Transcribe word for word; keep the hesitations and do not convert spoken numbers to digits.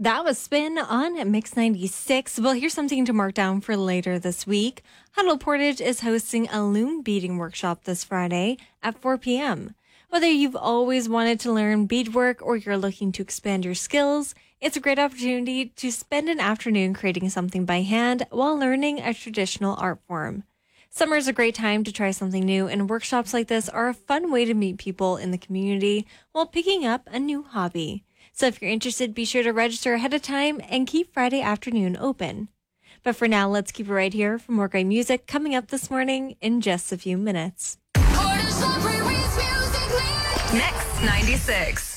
That was Spin on Mix ninety-six. Well, here's something to mark down for later this week. Huddle Portage is hosting a loom beading workshop this Friday at four p.m. Whether you've always wanted to learn beadwork or you're looking to expand your skills, it's a great opportunity to spend an afternoon creating something by hand while learning a traditional art form. Summer is a great time to try something new, and workshops like this are a fun way to meet people in the community while picking up a new hobby. So if you're interested, be sure to register ahead of time and keep Friday afternoon open. But for now, let's keep it right here for more great music coming up this morning in just a few minutes. Mix ninety-six.